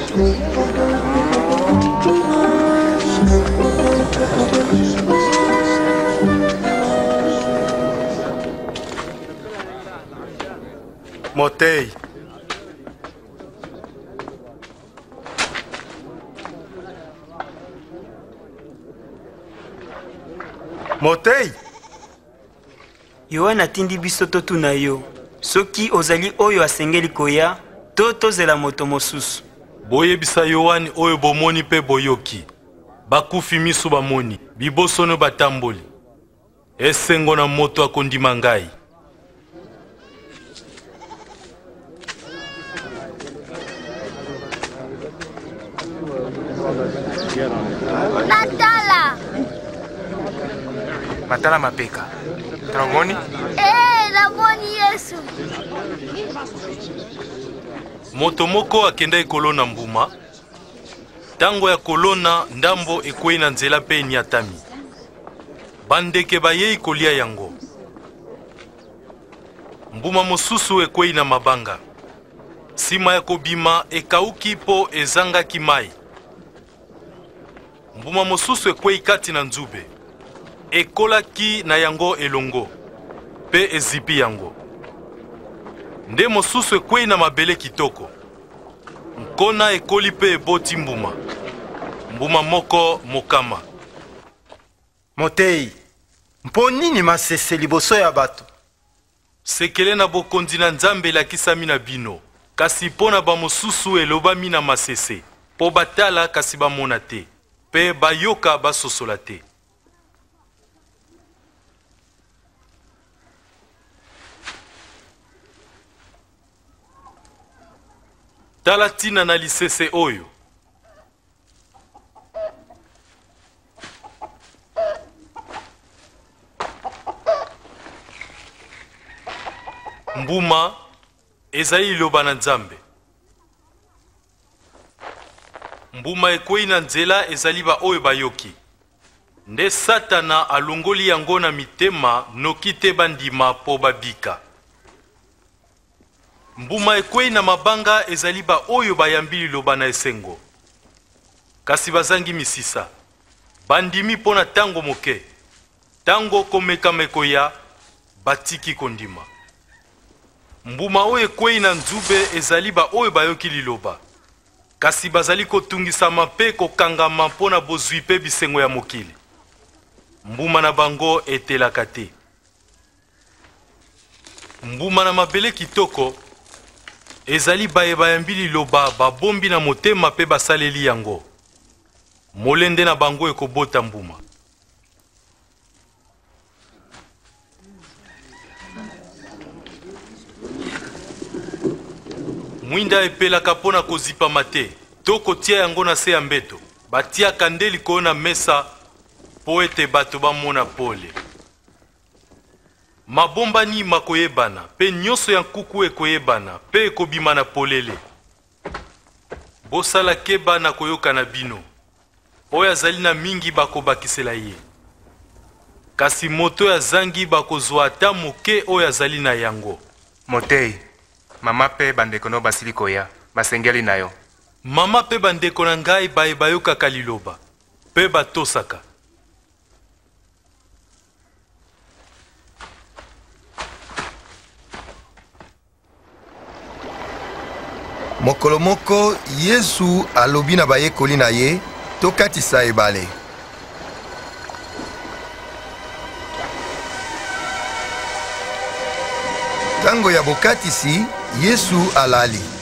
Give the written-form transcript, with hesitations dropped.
Motei. Motei. Yohana atindi biso totuna yo soki ozali oyo asengeli koya to tozela moto mosusu. Boyebisa Yohani oyo bomoni pe boyoki. Bakufi miso bamoni, bibosono batamboli. Esengo na moto akondima ngai. Matala mapeka. Tramoni? Namoni Yesu. Moto moko akenda ekolona mbuma. Tango ya kolona ndambo ekwei na nzela pe niatami. Bandeke bayei kolia yango. Mbuma mosusu ekwei na mabanga. Sima ya kobima ekauki po ezangaki mai. Mbuma mosusu ekwei kati na nzube. Ekolaki na yango elongo. Pe ezipi yango. Nde mosusu ekwei na mabele kitoko. Nkona ekoli pe eboti mbuma. Mbuma moko mokama. Motei. Mpo nini masese liboso ya bato? Sekele na bokonzi na Nzambe elakisami na bino. Kasi po na bamosusu elobami na masese. Po batala kasi bamona te. Pe bayoka basosola te. Tala tina na lisese oyo. Mbuma ezali liloba na Nzambe. Mbuma ekwei na nzela ezali ba oyo bayoki. Nde Satana alongoli yango na mitema noki te bandima po babika. Mbuma ekwei na mabanga ezali ba oyo bayambi liloba na esengo. Kasi bazangi misisa. Bandimi pona tango moke. Tango komeka mekoya batiki kondima. Mbuma oyo ekwei na nzube ezali ba oyo bayoki liloba. Kasi bazali kotungisama pe kokangama mpona bozwi pe bisengo ya mokili. Mbuma na bango etelaka te. Mbuma na mabele kitoko ezali baye bayambi liloba babombi na motema pe basaleli yango. Molende na bango ekobota mbuma. Mwinda epelaka pona kozipa mate, to kotia yango na se ya mbeto. Batiaka nde likolo na mesa po ete bato bamona pole. Mabombani makoyebana, pe nyonso ya nkuku ekoyebana, pe ekobima na polele. Bosala keba na koyoka na bino. Oyo azali na mingi bakobakisela ye. Kasi moto ya zangi bakozwa ata moke oyo azali na yango. Motei. Mama pe bandeko no basili koya. Basengeli na yo. Mama pe bandeko na ngai baye bayokaka liloba. Pe batosaka. Mokolo moko Yesu alobi na bayekoli na ye tokatisa ebale. Tango ya bokatisi Yesu alali.